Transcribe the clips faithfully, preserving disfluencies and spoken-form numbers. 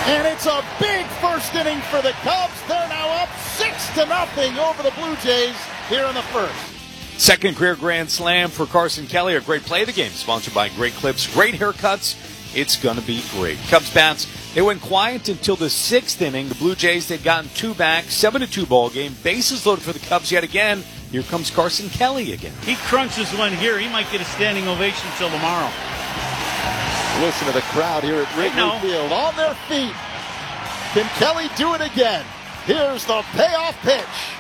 And it's a big first inning for the Cubs. They're now up six to nothing over the Blue Jays here in the first. Second career grand slam for Carson Kelly. A great play of the game, sponsored by Great Clips, great haircuts. It's going to be great. Cubs bats, they went quiet until the sixth inning. The Blue Jays, they'd gotten two back, seven to two ball game. Bases loaded for the Cubs yet again. Here comes Carson Kelly again. He crunches one here. He might get a standing ovation till tomorrow. Listen to the crowd here at Wrigley Field on their feet. Can Kelly do it again? Here's the payoff pitch.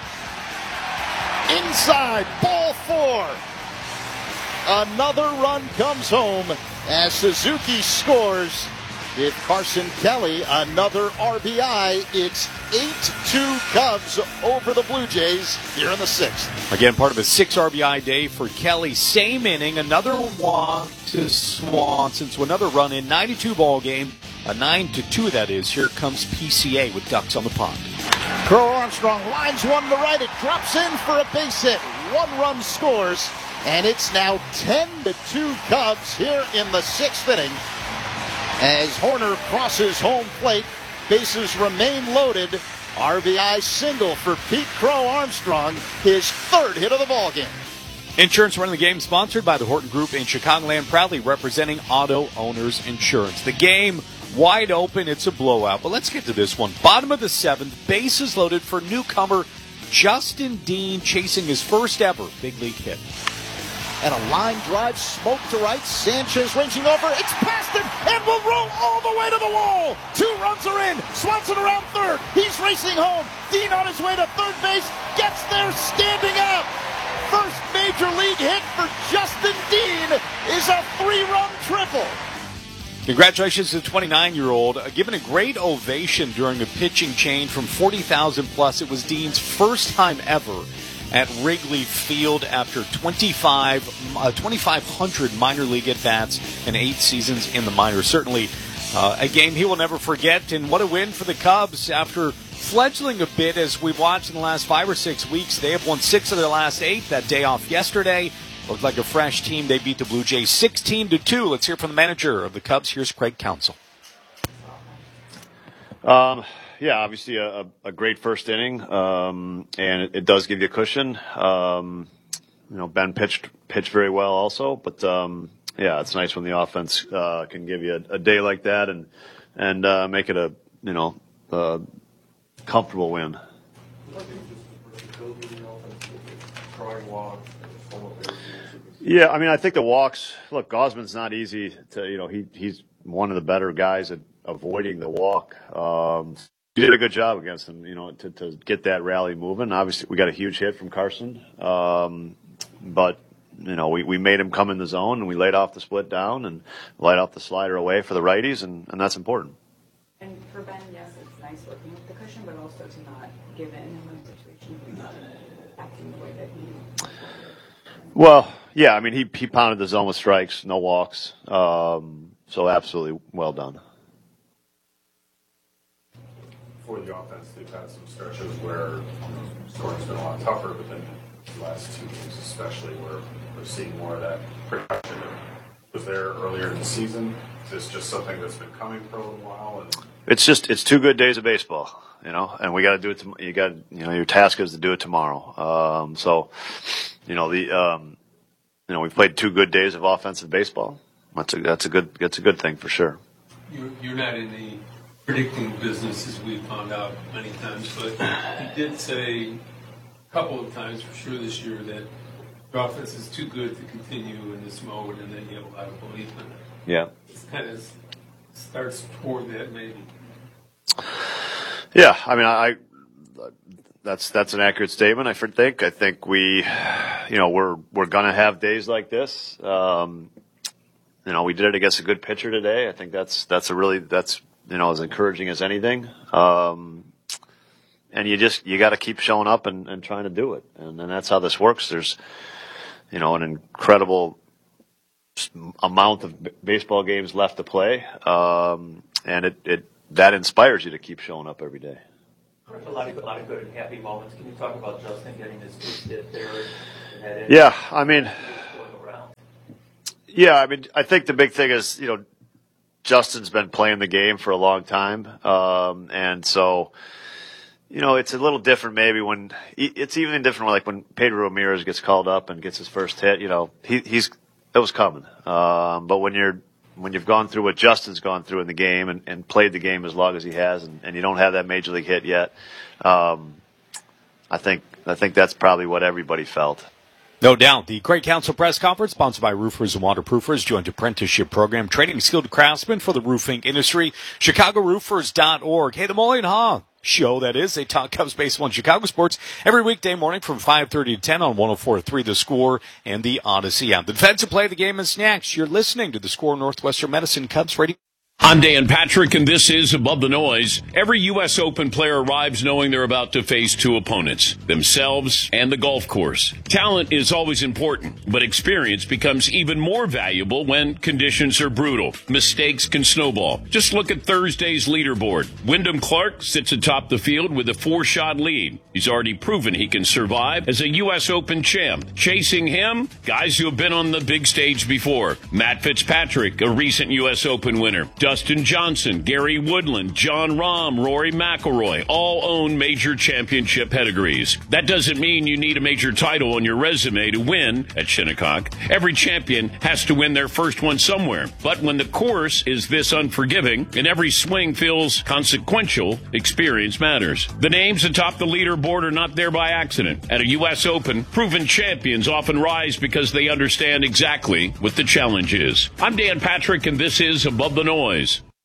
Inside, ball four. Another run comes home as Suzuki scores. With Carson Kelly, another R B I. It's eight two Cubs over the Blue Jays here in the sixth. Again, part of a six R B I day for Kelly. Same inning, another walk to Swanson. So another run in, ninety-two ball game. A nine to two, that is. Here comes P C A with ducks on the pond. Crow Armstrong lines one to right. It drops in for a base hit. One run scores, and it's now ten to two Cubs here in the sixth inning. As Horner crosses home plate, bases remain loaded. R B I single for Pete Crow Armstrong, his third hit of the ballgame. Insurance Running the Game sponsored by the Horton Group in Chicagoland, proudly representing Auto Owners Insurance. The game wide open, it's a blowout, but let's get to this one. Bottom of the seventh, bases loaded for newcomer Justin Dean chasing his first ever big league hit. And a line drive, smoke to right. Sanchez ranging over. It's past him and will roll all the way to the wall. Two runs are in. Swanson around third. He's racing home. Dean on his way to third base. Gets there standing up. First major league hit for Justin Dean is a three-run triple. Congratulations to the twenty-nine-year-old. Uh, given a great ovation during the pitching change from forty thousand plus. It was Dean's first time ever at Wrigley Field after twenty-five, uh, twenty-five hundred minor league at-bats and eight seasons in the minors. Certainly uh, a game he will never forget, and what a win for the Cubs after fledgling a bit as we've watched in the last five or six weeks. They have won six of their last eight. That day off yesterday looked like a fresh team. They beat the Blue Jays sixteen to two. Let's hear from the manager of the Cubs. Here's Craig Counsell. Um, yeah, obviously a, a great first inning, um, and it, it does give you a cushion. Um, you know, Ben pitched pitched very well also, but um, yeah, it's nice when the offense uh, can give you a, a day like that and and uh, make it a you know a comfortable win. Yeah, I mean, I think the walks. Look, Gausman's not easy to you know he he's one of the better guys at avoiding the walk. Um, He did a good job against him, you know, to, to get that rally moving. Obviously, we got a huge hit from Carson, um, but you know, we, we made him come in the zone and we laid off the split down and laid off the slider away for the righties, and, and that's important. And for Ben, yes, it's nice working with the cushion, but also to not give in in one situation, acting the way that he. Well, yeah, I mean, he he pounded the zone with strikes, no walks, um, so absolutely well done. For the offense, they've had some stretches where scoring's been a lot tougher, but then the last two games especially where we're seeing more of that production. Was there earlier in the season? Is this just something that's been coming for a little while? And It's just it's two good days of baseball, you know, and we got to do it. To, you got you know your task is to do it tomorrow. Um, so, you know the um, you know we've played two good days of offensive baseball. That's a that's a good that's a good thing for sure. You're, you're not in the predicting business, as we found out many times, but he did say a couple of times for sure this year that the offense is too good to continue in this mode, and then you have a lot of belief in it. Yeah. It kind of starts toward that, maybe. Yeah, I mean, I that's that's an accurate statement. I think. I think we, you know, we're we're gonna have days like this. Um, you know, we did it against a good pitcher today. I think that's that's a really that's. you know, as encouraging as anything. Um, and you just, you got to keep showing up and, and trying to do it. And, and that's how this works. There's, you know, an incredible amount of b- baseball games left to play. Um, and it, it, that inspires you to keep showing up every day. A lot of, a lot of good and happy moments. Can you talk about Justin getting his first hit there? And yeah, I mean, yeah, I mean, I think the big thing is, you know, Justin's been playing the game for a long time, um, and so you know it's a little different maybe when it's even different like when Pedro Ramirez gets called up and gets his first hit. You know, he, he's it was coming, um, but when you're when you've gone through what Justin's gone through in the game and, and played the game as long as he has, and, and you don't have that major league hit yet, um, I think I think that's probably what everybody felt. No doubt. The Great Council Press Conference, sponsored by Roofers and Waterproofers, joint apprenticeship program, training skilled craftsmen for the roofing industry, Chicago Roofers dot org. Hey, the Mully and Haw show, that is. They talk Cubs baseball and Chicago sports every weekday morning from five thirty to ten on one oh four point three The Score and the Odyssey app. The defensive play of the game and snacks. You're listening to The Score, Northwestern Medicine Cubs Radio. I'm Dan Patrick, and this is Above the Noise. Every U S Open player arrives knowing they're about to face two opponents, themselves and the golf course. Talent is always important, but experience becomes even more valuable when conditions are brutal. Mistakes can snowball. Just look at Thursday's leaderboard. Wyndham Clark sits atop the field with a four-shot lead. He's already proven he can survive as a U S Open champ. Chasing him, guys who have been on the big stage before. Matt Fitzpatrick, a recent U S Open winner. Dustin Johnson, Gary Woodland, John Rahm, Rory McIlroy all own major championship pedigrees. That doesn't mean you need a major title on your resume to win at Shinnecock. Every champion has to win their first one somewhere. But when the course is this unforgiving and every swing feels consequential, experience matters. The names atop the leaderboard are not there by accident. At a U S Open, proven champions often rise because they understand exactly what the challenge is. I'm Dan Patrick, and this is Above the Noise.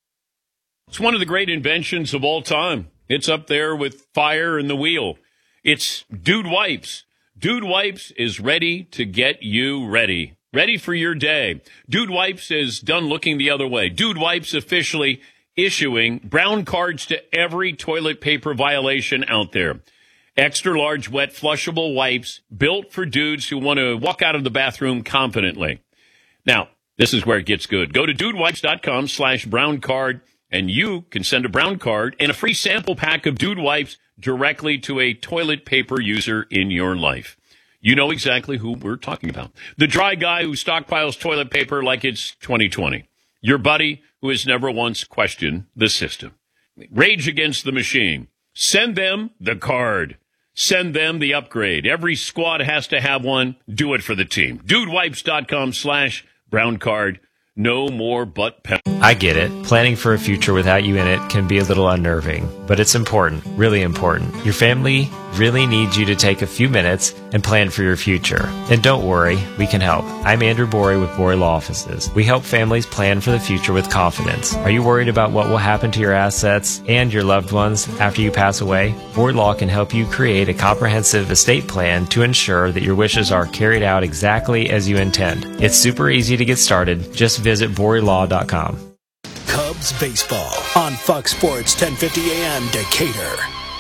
It's one of the great inventions of all time. It's up there with fire and the wheel. It's Dude Wipes. Dude Wipes is ready to get you ready. Ready for your day. Dude Wipes is done looking the other way. Dude Wipes officially issuing brown cards to every toilet paper violation out there. Extra large wet flushable wipes built for dudes who want to walk out of the bathroom confidently. Now, this is where it gets good. Go to dudewipes.com slash brown card, and you can send a brown card and a free sample pack of Dude Wipes directly to a toilet paper user in your life. You know exactly who we're talking about. The dry guy who stockpiles toilet paper like it's twenty twenty. Your buddy who has never once questioned the system. Rage against the machine. Send them the card. Send them the upgrade. Every squad has to have one. Do it for the team. Dudewipes.com slash brown card. No more butt pen. I get it. Planning for a future without you in it can be a little unnerving, but it's important, really important. Your family really needs you to take a few minutes and plan for your future. And don't worry, we can help. I'm Andrew Borey with Borey Law Offices. We help families plan for the future with confidence. Are you worried about what will happen to your assets and your loved ones after you pass away? Borey Law can help you create a comprehensive estate plan to ensure that your wishes are carried out exactly as you intend. It's super easy to get started. Just visit borey law dot com. Cubs baseball on Fox Sports ten fifty A M Decatur.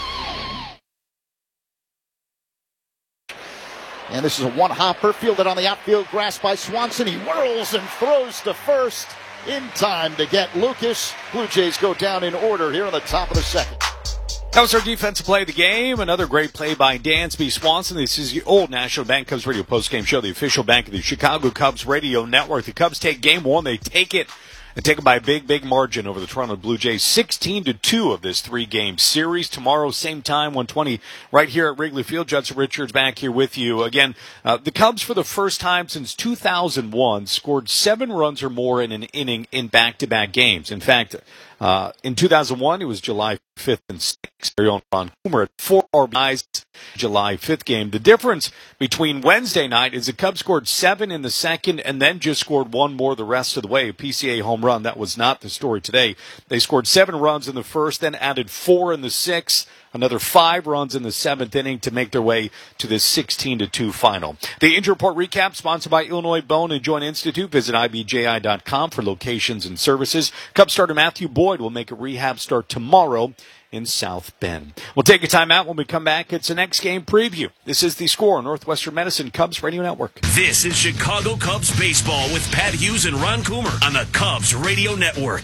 And this is a one-hopper fielded on the outfield grass by Swanson. He whirls and throws to first in time to get Lucas. Blue Jays go down in order here in the top of the second. That was our defensive play of the game. Another great play by Dansby Swanson. This is the old National Bank Cubs Radio postgame show, the official bank of the Chicago Cubs Radio Network. The Cubs take game one. They take it and take it by a big, big margin over the Toronto Blue Jays, sixteen to two of this three-game series. Tomorrow, same time, one twenty, right here at Wrigley Field. Judson Richards back here with you. Again, uh, the Cubs, for the first time since two thousand one, scored seven runs or more in an inning in back-to-back games. In fact, uh, in two thousand one, it was July fifth and sixth. Ron Coomer at four R B Is, July fifth game. The difference between Wednesday night is the Cubs scored seven in the second and then just scored one more the rest of the way. A P C A home run. That was not the story today. They scored seven runs in the first, then added four in the sixth. Another five runs in the seventh inning to make their way to this sixteen to two final. The injury report recap sponsored by Illinois Bone and Joint Institute. Visit I B J I dot com for locations and services. Cubs starter Matthew Boyd will make a rehab start tomorrow in South Bend. We'll take a timeout. When we come back, it's a next game preview. This is The Score, Northwestern Medicine Cubs Radio Network. This is Chicago Cubs baseball with Pat Hughes and Ron Coomer on the Cubs Radio Network.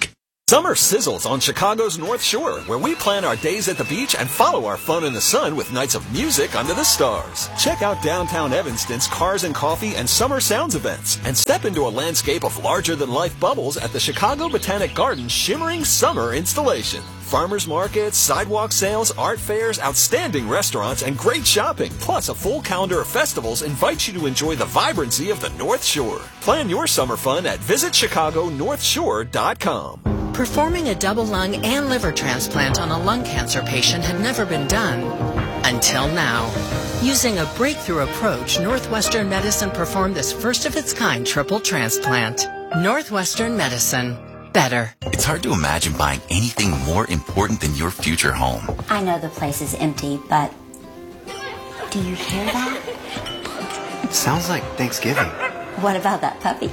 Summer sizzles on Chicago's North Shore, where we plan our days at the beach and follow our fun in the sun with nights of music under the stars. Check out downtown Evanston's Cars and Coffee and Summer Sounds events, and step into a landscape of larger-than-life bubbles at the Chicago Botanic Gardens Shimmering Summer installation. Farmers markets, sidewalk sales, art fairs, outstanding restaurants, and great shopping, plus a full calendar of festivals invites you to enjoy the vibrancy of the North Shore. Plan your summer fun at visit chicago north shore dot com. Performing a double lung and liver transplant on a lung cancer patient had never been done. Until now. Using a breakthrough approach, Northwestern Medicine performed this first-of-its-kind triple transplant. Northwestern Medicine. Better. It's hard to imagine buying anything more important than your future home. I know the place is empty, but do you hear that? It sounds like Thanksgiving. What about that puppy?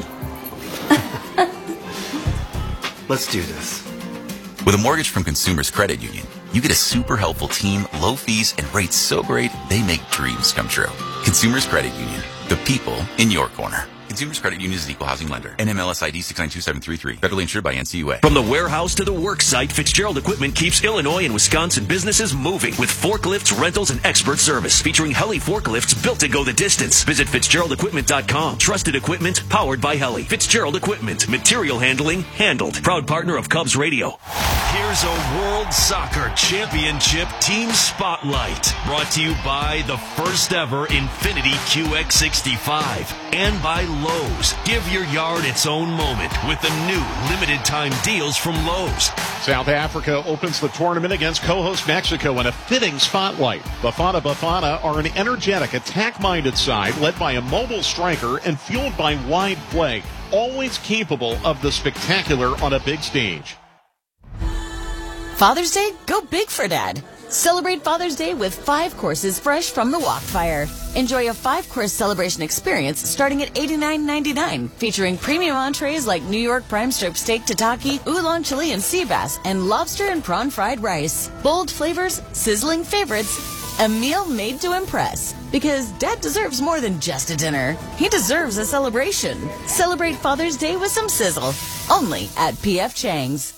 Let's do this. With a mortgage from Consumers Credit Union, you get a super helpful team, low fees, and rates so great they make dreams come true. Consumers Credit Union, the people in your corner. Consumers Credit Union is an equal housing lender. N M L S I D six nine two seven three three. Federally insured by N C U A. From the warehouse to the work site, Fitzgerald Equipment keeps Illinois and Wisconsin businesses moving with forklifts, rentals, and expert service. Featuring Heli forklifts built to go the distance. Visit Fitzgerald Equipment dot com. Trusted equipment powered by Heli. Fitzgerald Equipment. Material handling handled. Proud partner of Cubs Radio. Here's a World Soccer Championship Team Spotlight. Brought to you by the first ever Infiniti Q X sixty-five. And by Lowe's. Give your yard its own moment with the new limited time deals from Lowe's. South Africa opens the tournament against co-host Mexico in a fitting spotlight. Bafana Bafana are an energetic, attack-minded side led by a mobile striker and fueled by wide play, always capable of the spectacular on a big stage. Father's Day? Go big for Dad. Celebrate Father's Day with five courses fresh from the Wok Fire. Enjoy a five-course celebration experience starting at eighty-nine ninety-nine, featuring premium entrees like New York prime strip steak tataki, oolong chili and sea bass, and lobster and prawn fried rice. Bold flavors, sizzling favorites, a meal made to impress. Because Dad deserves more than just a dinner. He deserves a celebration. Celebrate Father's Day with some sizzle. Only at P F Chang's.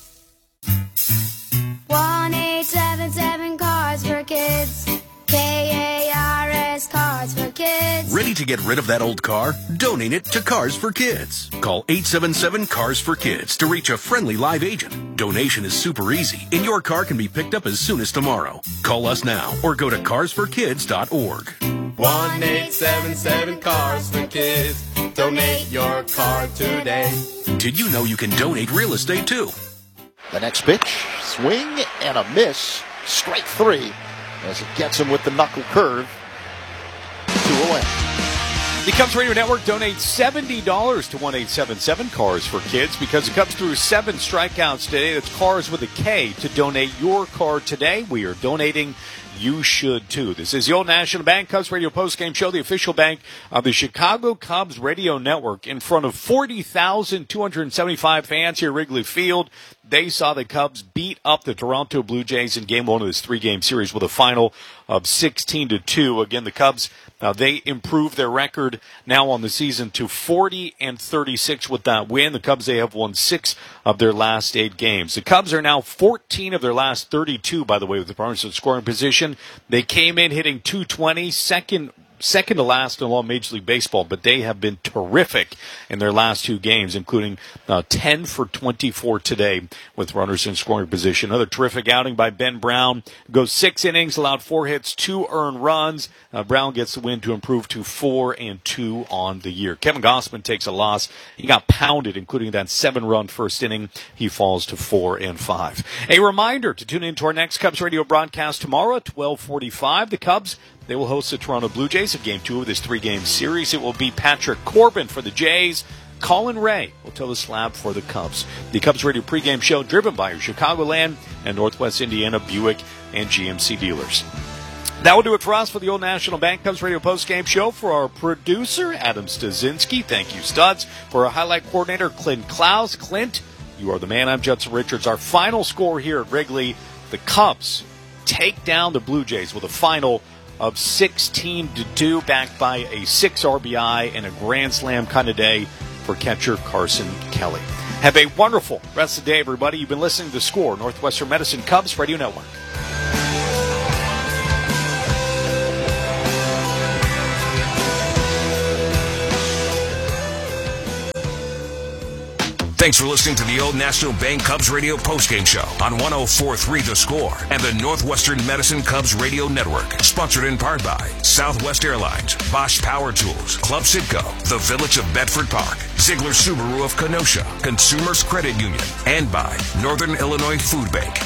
one eight seven seven Cars for Kids. K A R S Cars for Kids. Ready to get rid of that old car? Donate it to Cars for Kids. Call eight seven seven Cars for Kids to reach a friendly live agent. Donation is super easy, and your car can be picked up as soon as tomorrow. Call us now or go to cars for kids dot org. one eight seven seven Cars for Kids. Donate your car today. Did you know you can donate real estate too? The next pitch, swing and a miss. Strike three as it gets him with the knuckle curve. Two away. The Cubs Radio Network donates seventy dollars to one eight seven seven Cars for Kids because the Cubs threw seven strikeouts today. That's Cars with a K. To donate your car today, we are donating. You should, too. This is the Old National Bank Cubs Radio Postgame Show, the official bank of the Chicago Cubs Radio Network, in front of forty thousand two hundred seventy-five fans here at Wrigley Field. They saw the Cubs beat up the Toronto Blue Jays in game one of this three-game series with a final of sixteen to two. Again, the Cubs, uh, they improved their record now on the season to forty and thirty-six with that win. The Cubs, they have won six of their last eight games. The Cubs are now fourteen of their last thirty-two, by the way, with the runners in scoring position. They came in hitting two twenty, second second to last in all Major League Baseball, but they have been terrific in their last two games, including uh, ten for twenty-four today with runners in scoring position. Another terrific outing by Ben Brown. Goes six innings, allowed four hits, two earned runs. Uh, Brown gets the win to improve to four and two on the year. Kevin Gausman takes a loss. He got pounded, including that seven-run first inning. He falls to four and five. A reminder to tune in to our next Cubs radio broadcast tomorrow at twelve forty-five. The Cubs, they will host the Toronto Blue Jays in Game two of this three-game series. It will be Patrick Corbin for the Jays. Colin Ray will toe the slab for the Cubs. The Cubs Radio pregame show driven by your Chicagoland and Northwest Indiana Buick and G M C dealers. That will do it for us for the Old National Bank Cubs Radio postgame show. For our producer, Adam Stasinski, thank you, Studs. For our highlight coordinator, Clint Klaus. Clint, you are the man. I'm Judson Richards. Our final score here at Wrigley, the Cubs take down the Blue Jays with a final of sixteen to two, backed by a six R B I and a grand slam kind of day for catcher Carson Kelly. Have a wonderful rest of the day, everybody. You've been listening to The Score, Northwestern Medicine Cubs Radio Network. Thanks for listening to the Old National Bank Cubs Radio postgame show on one oh four point three The Score and the Northwestern Medicine Cubs Radio Network. Sponsored in part by Southwest Airlines, Bosch Power Tools, Club Citgo, the Village of Bedford Park, Ziegler Subaru of Kenosha, Consumers Credit Union, and by Northern Illinois Food Bank.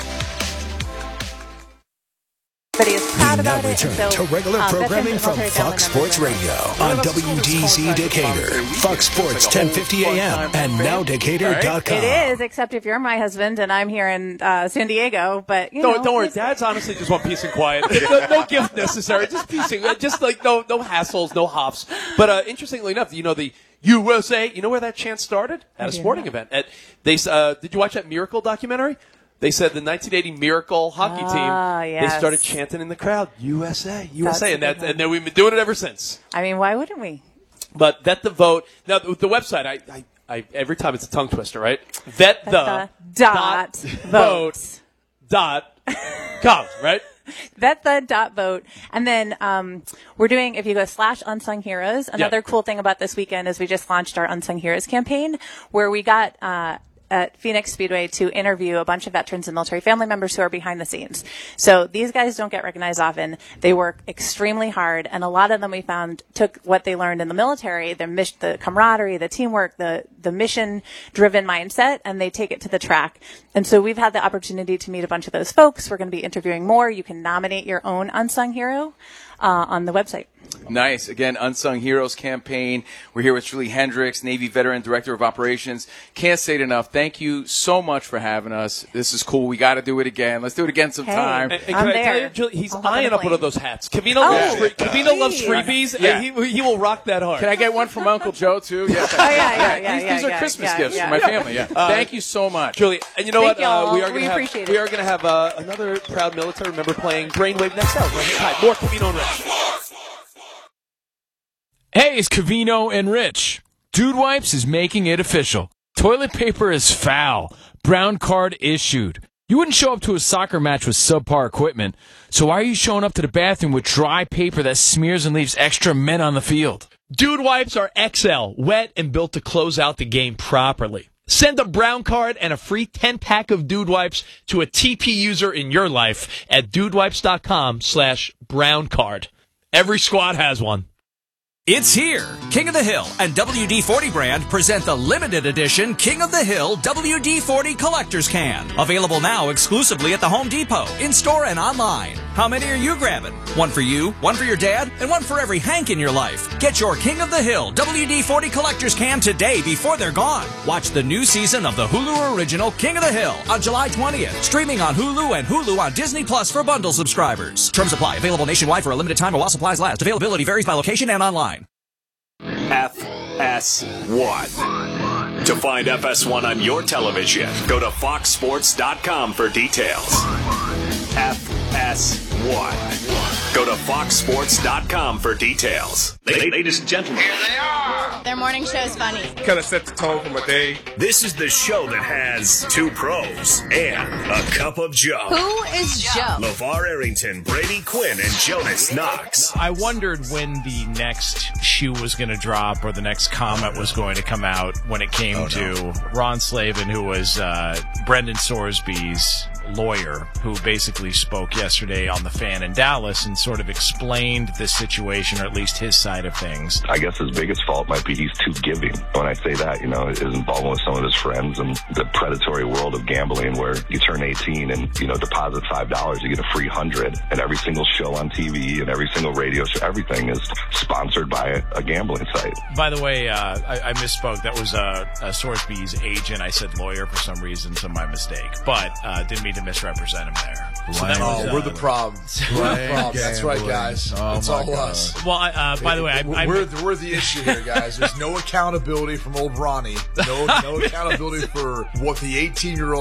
But he is proud We now about it. return and so, to regular uh, programming veterans from and military Fox family Sports members Radio on W D Z Decatur, Fox Sports ten fifty A M, and now Decatur dot com. It is, except if you're my husband and I'm here in uh, San Diego. But you Don't, know, don't worry, Dads honestly just want peace and quiet. no, no gift necessary, just peace and just like no no hassles, no hops. But uh, interestingly enough, you know the U S A. You know where that chant started? At a sporting event. At they uh, did you watch that Miracle documentary? They said the nineteen eighty Miracle hockey Ah, team, yes. they started chanting in the crowd, U S A, U S A, That's and, a that, good one. and then we've been doing it ever since. I mean, why wouldn't we? But vet the vote. Now, the, the website, I, I, I, every time it's a tongue twister, right? Vet the, the dot vote dot com, right? Vet the dot vote. And then um, we're doing, if you go slash Unsung Heroes, another Yeah. cool thing about this weekend is we just launched our Unsung Heroes campaign where we got uh, at Phoenix Speedway to interview a bunch of veterans and military family members who are behind the scenes. So these guys don't get recognized often. They work extremely hard, and a lot of them we found took what they learned in the military, the mission, the camaraderie, the teamwork, the the mission-driven mindset, and they take it to the track. And so we've had the opportunity to meet a bunch of those folks. We're going to be interviewing more. You can nominate your own unsung hero uh, on the website. Nice. Again, Unsung Heroes campaign. We're here with Julie Hendricks, Navy veteran, director of operations. Can't say it enough. Thank you so much for having us. This is cool. We got to do it again. Let's do it again sometime. And, and can I tell you, Julie, he's eyeing up one of those hats. Cavino, Oh, loves, free, Cavino please. loves freebies, Yeah. and he, he will rock that hard. Can I get one from Uncle Joe, too? Yes. Oh, yeah, yeah, yeah, These, yeah, these are yeah, Christmas yeah, gifts yeah. for my family. Yeah. Uh, Thank you so much. Julie, and you know Thank what? Uh, y'all. we are We going to have appreciate it. we are going to have uh, another proud military member playing Brainwave next hour. Right? More Cavino and Rich. Hey, it's Cavino and Rich. Dude Wipes is making it official. Toilet paper is foul. Brown card issued. You wouldn't show up to a soccer match with subpar equipment, so why are you showing up to the bathroom with dry paper that smears and leaves extra men on the field? Dude Wipes are X L, wet and built to close out the game properly. Send a brown card and a free ten-pack of Dude Wipes to a T P user in your life at dudewipes.com slash brown card. Every squad has one. It's here. King of the Hill and W D forty brand present the limited edition King of the Hill W D forty Collector's Can. Available now exclusively at the Home Depot, in-store and online. How many are you grabbing? One for you, one for your dad, and one for every Hank in your life. Get your King of the Hill W D forty Collector's Can today before they're gone. Watch the new season of the Hulu original King of the Hill on July twentieth. Streaming on Hulu and Hulu on Disney Plus for bundle subscribers. Terms apply. Available nationwide for a limited time while supplies last. Availability varies by location and online. F S one. To find F S one on your television, go to fox sports dot com for details. F S one. Go to fox sports dot com for details. Ladies and gentlemen, Their morning show is funny. kind of set the tone for my day. This is the show that has two pros and a cup of Joe. Who is Joe? LeVar Arrington, Brady Quinn, and Jonas Knox. I wondered when the next shoe was going to drop or the next comment was going to come out when it came Oh, to no. Ron Slavin, who was uh, Brendan Sorsby's lawyer, who basically spoke yesterday on The Fan in Dallas and sort of explained the situation, or at least his side of things. I guess his biggest fault might be he's too giving. When I say that, you know, his involvement with some of his friends and the predatory world of gambling where you turn eighteen and, you know, deposit five dollars, you get a free hundred. And every single show on T V and every single radio show, everything is sponsored by a, a gambling site. By the way, uh, I, I misspoke. That was uh, uh, Sorsby's agent. I said lawyer for some reason, so my mistake. But uh, didn't mean to misrepresent him there. So that oh, was, we're uh, the problem. We're the problem. That's right, guys. Oh, it's my all God. us. Well, I, uh, by the way, I, I, we're, the, we're the issue here, guys. There's no accountability from old Ronnie. No, no accountability for what the eighteen-year-old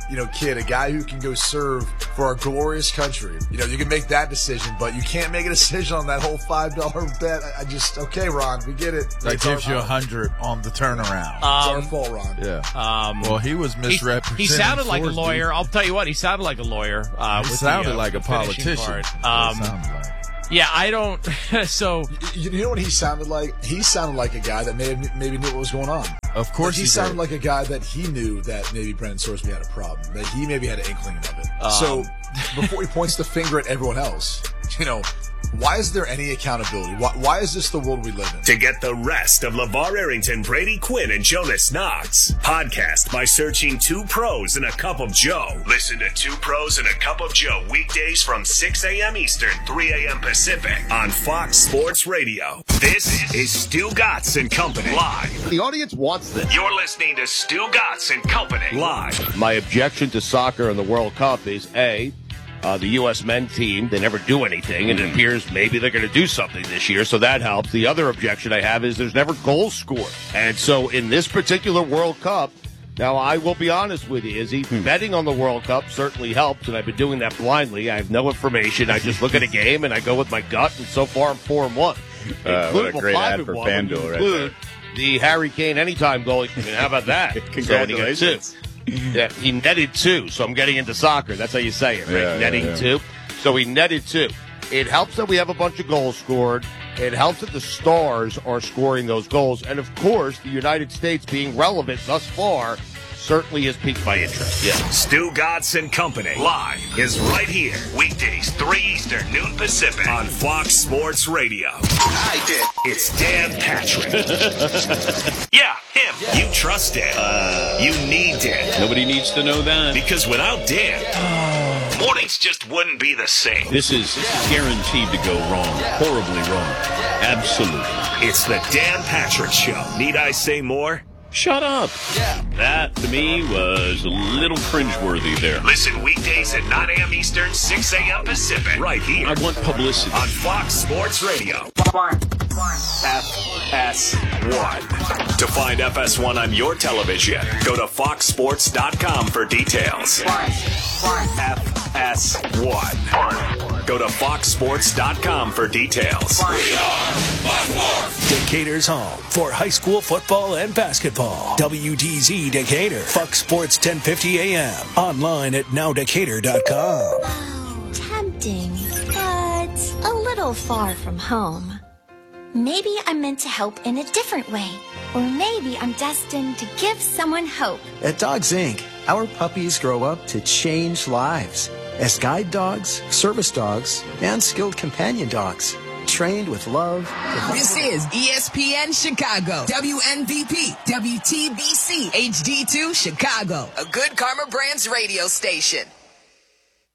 you know, kid, a guy who can go serve for our glorious country. You know, you can make that decision, but you can't make a decision on that whole five dollar bet. I, I just, okay, Ron, we get it. That It's gives our- you a hundred on the turnaround. It's our Um, fault, Ron. Yeah. Um, well, he was he, misrepresenting. he sounded like a Forsby. lawyer. I'll tell you what, he sounded like a lawyer. Uh, He with sounded the, uh, like a the finishing politician. part. That's Um, what it sounded like. Yeah, I don't. So You, you know what he sounded like? He sounded like a guy that may have, maybe knew what was going on. Of course Like, he, he sounded did. like a guy that he knew that maybe Brendan Sorsby had a problem, that he maybe had an inkling of it. Um. So before he points the finger at everyone else, you know, why is there any accountability? Why, why is this the world we live in? To get the rest of LeVar Arrington, Brady Quinn, and Jonas Knox, podcast by searching Two Pros and a Cup of Joe. Listen to Two Pros and a Cup of Joe weekdays from six a.m. Eastern, three a.m. Pacific on Fox Sports Radio. This is Stu Gatz and Company live. The audience wants this. You're listening to Stu Gatz and Company live. My objection to soccer in the World Cup is A, uh, the U S men team, they never do anything, and it appears maybe they're going to do something this year, so that helps. The other objection I have is there's never goals scored. And so in this particular World Cup, now I will be honest with you, Izzy, betting on the World Cup certainly helps, and I've been doing that blindly. I have no information. I just look at a game, and I go with my gut, and so far I'm four and one. Uh, what a great ad for FanDuel right there. The Harry Kane anytime goal. I mean, how about that? Congratulations. So when he got two. Yeah, he netted two, so I'm getting into soccer. That's how you say it, right? Yeah, Netting yeah, yeah. two. So he netted two. It helps that we have a bunch of goals scored. It helps that the stars are scoring those goals. And, of course, the United States being relevant thus far certainly has piqued my interest. Yeah. Stu Gatz and Company live is right here. Weekdays, three Eastern, noon Pacific on Fox Sports Radio. I did. It's Dan Patrick. Yeah, him. You trust Dan. Uh, you need Dan. Nobody needs to know that. Because without Dan, mornings just wouldn't be the same. This is guaranteed to go wrong. Horribly wrong. Absolutely. It's the Dan Patrick Show. Need I say more? Shut up. That, to me, was a little cringeworthy there. Listen weekdays at nine a.m. Eastern, six a.m. Pacific. Right here. I want publicity. On Fox Sports Radio. F S one. To find F S one on your television, go to fox sports dot com for details. F S one. Go to fox sports dot com for details. Decatur's home for high school football and basketball. W D Z Decatur, Fox Sports ten fifty A M. Online at now decatur dot com. Oh, tempting, but a little far from home. Maybe I'm meant to help in a different way. Or maybe I'm destined to give someone hope. At Dogs Incorporated, our puppies grow up to change lives as guide dogs, service dogs, and skilled companion dogs, trained with love. This is E S P N Chicago, W N V P, W T B C, H D two Chicago, a Good Karma Brands radio station.